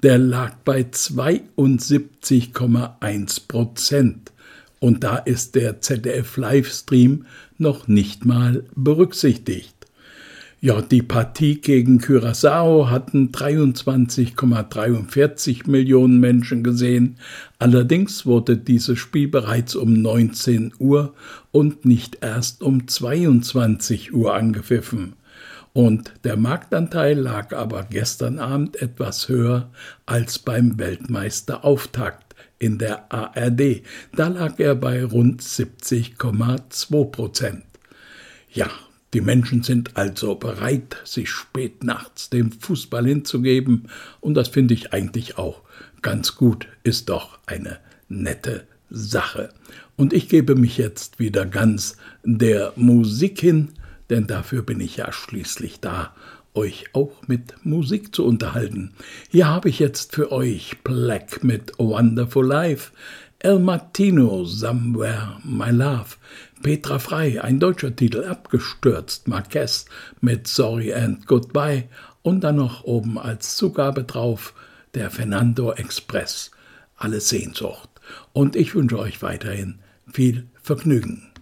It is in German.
Der lag bei 72,1%. Und da ist der ZDF-Livestream noch nicht mal berücksichtigt. Ja, die Partie gegen Curaçao hatten 23,43 Millionen Menschen gesehen. Allerdings wurde dieses Spiel bereits um 19 Uhr und nicht erst um 22 Uhr angepfiffen. Und der Marktanteil lag aber gestern Abend etwas höher als beim Weltmeisterauftakt in der ARD. Da lag er bei rund 70,2%. Ja, die Menschen sind also bereit, sich spät nachts dem Fußball hinzugeben. Und das finde ich eigentlich auch ganz gut, ist doch eine nette Sache. Und ich gebe mich jetzt wieder ganz der Musik hin, denn dafür bin ich ja schließlich da, euch auch mit Musik zu unterhalten. Hier habe ich jetzt für euch Black mit Wonderful Life, El Martino, Somewhere My Love, Petra Frey, ein deutscher Titel, Abgestürzt, Marquez mit Sorry and Goodbye und dann noch oben als Zugabe drauf der Fernando Express, Alle Sehnsucht. Und ich wünsche euch weiterhin viel Vergnügen.